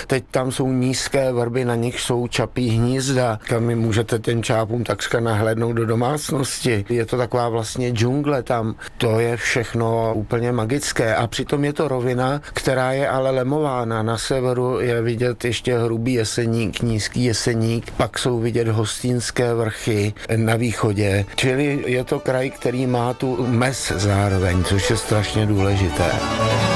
Teď tam jsou nízké vrby, na nich jsou čapí hnízda, kam mi můžete těm čápům takřka nahlédnout do domácnosti. Je to taková vlastně džungle tam. To je všechno úplně magické a přitom je to rovina, která je ale lemována. Na severu je vidět ještě Hrubý Jeseník, Nízký Jeseník, pak jsou vidět Hostýnské vrchy na východě. Čili je to kraj, který má tu mez zároveň, což je strašně důležité.